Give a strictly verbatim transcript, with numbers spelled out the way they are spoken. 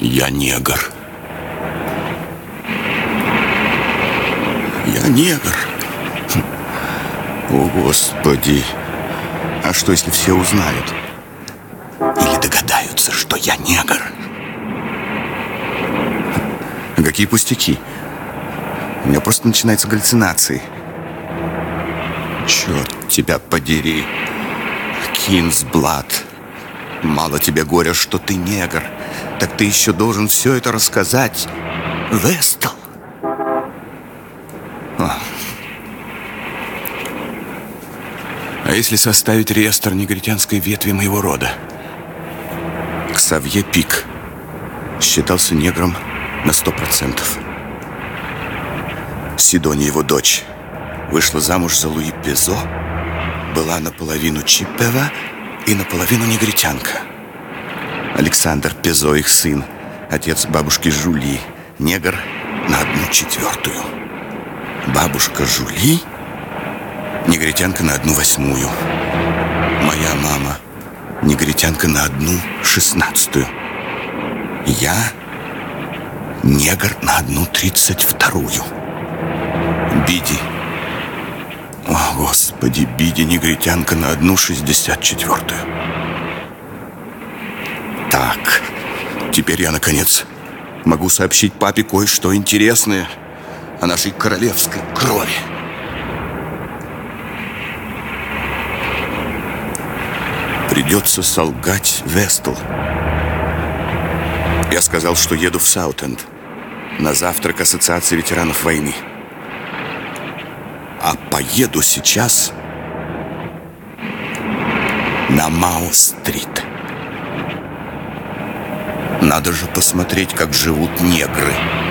Я негр. Я негр. О, Господи. А что, если все узнают? Или догадаются, что я негр? Какие пустяки. У меня просто начинаются галлюцинации. Черт тебя подери. Кинсблад. Мало тебе горя, что ты негр. Так ты еще должен все это рассказать Вестал. А. а если составить реестр негритянской ветви моего рода? Ксавье Пик считался негром на сто процентов. Сидония, его дочь, вышла замуж за Луи Пизо, была наполовину чиппева и наполовину негритянка. Александр Пизо, их сын, отец бабушки Жули, негр на одну четвертую. Бабушка Жули, негритянка на одну восьмую. Моя мама, негритянка на одну шестнадцатую. Я негр на одну тридцать вторую. Биди. О, Господи, Биди, негритянка на одну шестьдесят четвертую. Так, теперь я, наконец, могу сообщить папе кое-что интересное о нашей королевской крови. Придется солгать Вестал. Я сказал, что еду в Саутенд на завтрак Ассоциации ветеранов войны. А поеду сейчас на Мау-стрит. Надо же посмотреть, как живут негры.